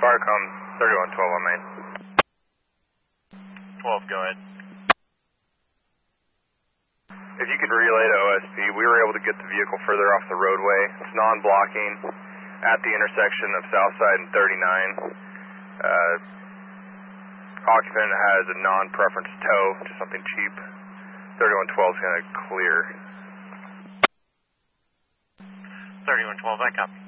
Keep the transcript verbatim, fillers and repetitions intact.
Firecom thirty-one twelve on main. twelve, go ahead. If you could relay to O S P, we were able to get the vehicle further off the roadway. It's non-blocking at the intersection of Southside and thirty-nine. Uh, occupant has a non-preference tow, just something cheap. thirty-one twelve is going to clear. thirty-one twelve, I copy.